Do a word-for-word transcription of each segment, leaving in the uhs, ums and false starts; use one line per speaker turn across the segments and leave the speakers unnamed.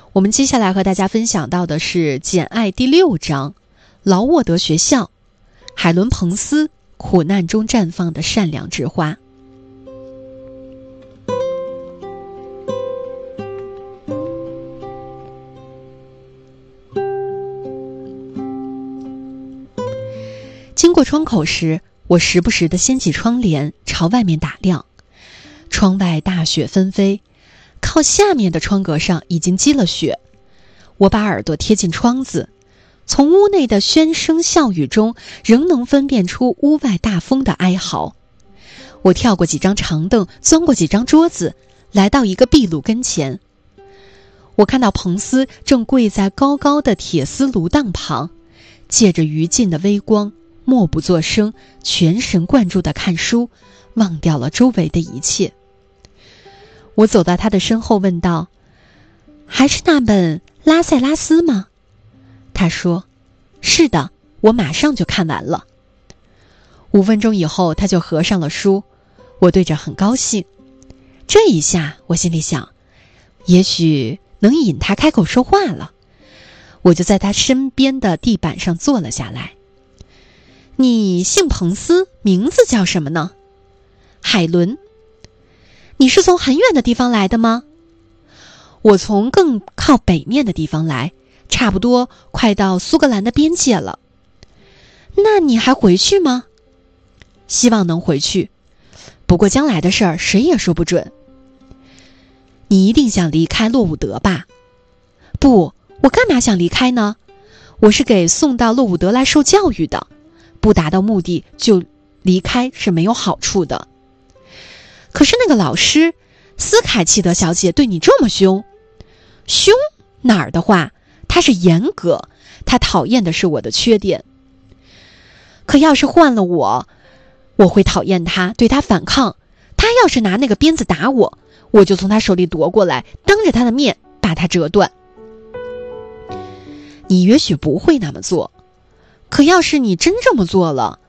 我们接下来和大家分享到的是《简爱》第六章，劳沃德学校，海伦·彭斯苦难中绽放的善良之花。经过窗口时，我时不时地掀起窗帘朝外面打量。窗外大雪纷飞，靠下面的窗格上已经积了雪。我把耳朵贴近窗子，从屋内的喧声笑语中仍能分辨出屋外大风的哀嚎。我跳过几张长凳，钻过几张桌子，来到一个壁炉跟前。我看到彭斯正跪在高高的铁丝炉档旁，借着余烬的微光，默不作声，全神贯注地看书，忘掉了周围的一切。我走到他的身后问道：还是那本拉塞拉斯吗？他说：是的，我马上就看完了。五分钟以后他就合上了书，我对着很高兴。这一下我心里想，也许能引他开口说话了。我就在他身边的地板上坐了下来。你姓彭斯，名字叫什么呢？海伦。你是从很远的地方来的吗？我从更靠北面的地方来，差不多快到苏格兰的边界了。那你还回去吗？希望能回去，不过将来的事儿谁也说不准。你一定想离开洛伍德吧？不，我干嘛想离开呢？我是给送到洛伍德来受教育的，不达到目的就离开是没有好处的。可是那个老师斯凯契德小姐对你这么凶。凶哪儿的话，她是严格，她讨厌的是我的缺点。可要是换了我，我会讨厌她，对她反抗。她要是拿那个鞭子打我，我就从她手里夺过来，当着她的面把她折断。你也许不会那么做，可要是你真这么做了，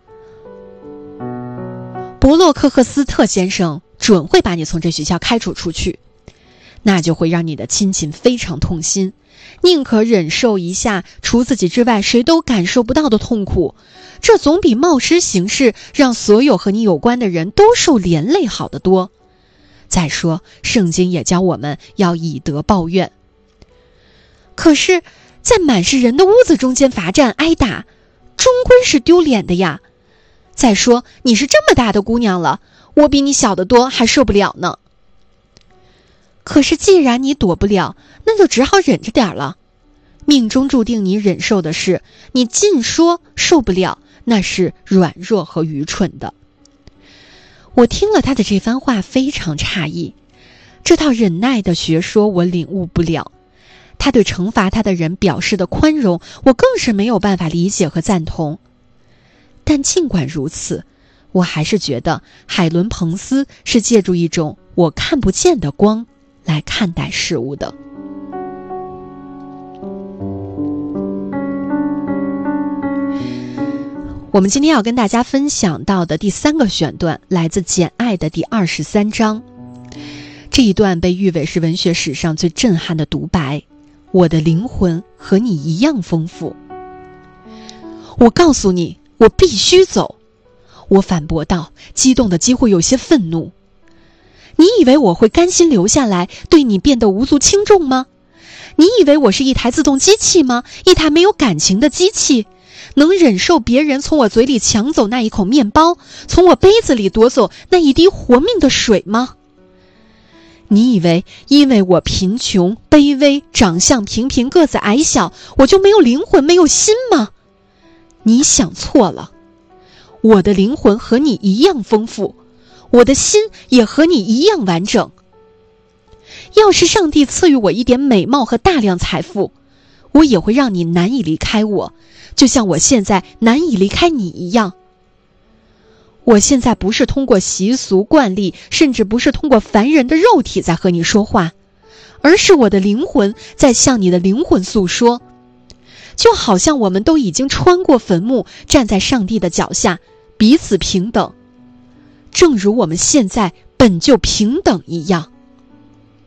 伯洛克赫斯特先生准会把你从这学校开除出去，那就会让你的亲戚非常痛心，宁可忍受一下除自己之外谁都感受不到的痛苦，这总比冒失行事让所有和你有关的人都受连累好得多。再说，圣经也教我们要以德报怨。可是在满是人的屋子中间罚站挨打，终归是丢脸的呀。再说，你是这么大的姑娘了，我比你小得多，还受不了呢。可是既然你躲不了，那就只好忍着点了。命中注定你忍受的事，你尽说受不了，那是软弱和愚蠢的。我听了他的这番话非常诧异，这套忍耐的学说我领悟不了，他对惩罚他的人表示的宽容，我更是没有办法理解和赞同。但尽管如此，我还是觉得海伦·彭斯是借助一种我看不见的光来看待事物的。我们今天要跟大家分享到的第三个选段来自《简爱》的第二十三章。这一段被誉为是文学史上最震撼的独白，我的灵魂和你一样丰富。我告诉你，我必须走，我反驳道，激动的几乎有些愤怒。你以为我会甘心留下来，对你变得无足轻重吗？你以为我是一台自动机器吗？一台没有感情的机器，能忍受别人从我嘴里抢走那一口面包，从我杯子里夺走那一滴活命的水吗？你以为因为我贫穷、卑微、长相平平、个子矮小，我就没有灵魂、没有心吗？你想错了，我的灵魂和你一样丰富，我的心也和你一样完整。要是上帝赐予我一点美貌和大量财富，我也会让你难以离开我，就像我现在难以离开你一样。我现在不是通过习俗惯例，甚至不是通过凡人的肉体在和你说话，而是我的灵魂在向你的灵魂诉说。就好像我们都已经穿过坟墓，站在上帝的脚下，彼此平等，正如我们现在本就平等一样。